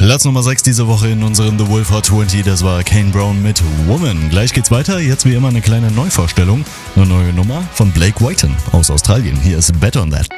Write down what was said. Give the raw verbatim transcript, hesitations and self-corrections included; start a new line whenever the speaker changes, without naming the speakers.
Platz Nummer sechs diese Woche in unserem The Wolf Hot zwanzig, das war Kane Brown mit Woman. Gleich geht's weiter, jetzt wie immer eine kleine Neuvorstellung, eine neue Nummer von Blake Whiten aus Australien. Hier ist Bet on That.